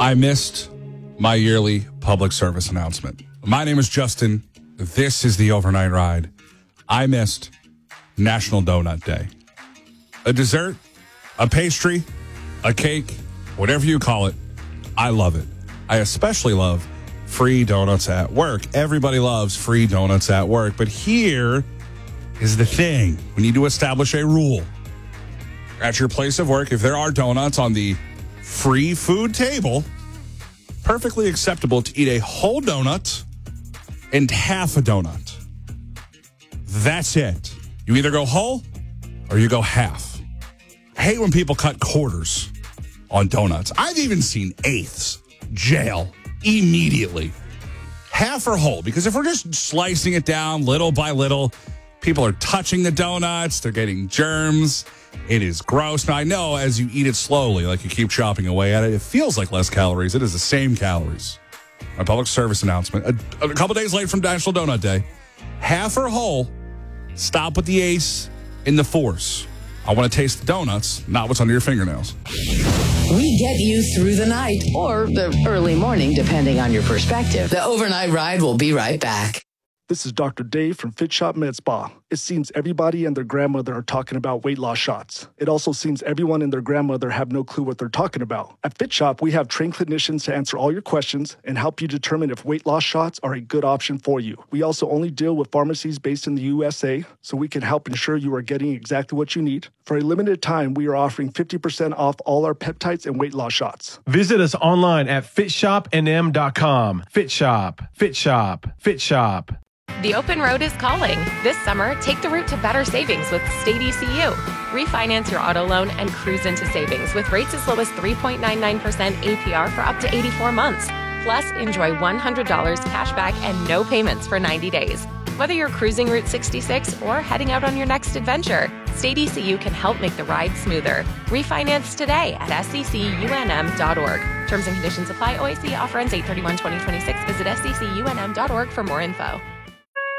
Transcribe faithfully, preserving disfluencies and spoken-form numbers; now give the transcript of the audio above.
I missed my yearly public service announcement. My name is Justin. This is the Overnight Ride. I missed National Donut Day. A dessert, a pastry, a cake, whatever you call it, I love it. I especially love free donuts at work. Everybody loves free donuts at work, but here is the thing. We need to establish a rule. At your place of work, if there are donuts on the free food table, perfectly acceptable to eat a whole donut and half a donut. That's it. You either go whole or you go half. I hate when people cut quarters on donuts. I've even seen eighths. Jail. Immediately. Half or whole. Because if we're just slicing it down little by little, people are touching the donuts. They're getting germs. It is gross. Now, I know as you eat it slowly, like you keep chopping away at it, it feels like less calories. It is the same calories. My public service announcement. A, a couple days late from National Donut Day. Half or whole, stop with the ace in the force. I want to taste the donuts, not what's under your fingernails. We get you through the night or the early morning, depending on your perspective. The Overnight Ride will be right back. This is Doctor Dave from Fit Shop Med Spa. It seems everybody and their grandmother are talking about weight loss shots. It also seems everyone and their grandmother have no clue what they're talking about. At Fit Shop, we have trained clinicians to answer all your questions and help you determine if weight loss shots are a good option for you. We also only deal with pharmacies based in the U S A, so we can help ensure you are getting exactly what you need. For a limited time, we are offering fifty percent off all our peptides and weight loss shots. Visit us online at fit shop n m dot com. Fit Shop, Fit Shop, Fit Shop. The open road is calling. This summer, take the route to better savings with State E C U. Refinance your auto loan and cruise into savings with rates as low as three point nine nine percent A P R for up to eighty-four months. Plus, enjoy one hundred dollars cash back and no payments for ninety days. Whether you're cruising Route sixty-six or heading out on your next adventure, State E C U can help make the ride smoother. Refinance today at s e c u n m dot org. Terms and conditions apply. O I C offer ends eight thirty-one twenty twenty-six. Visit s e c u n m dot org for more info.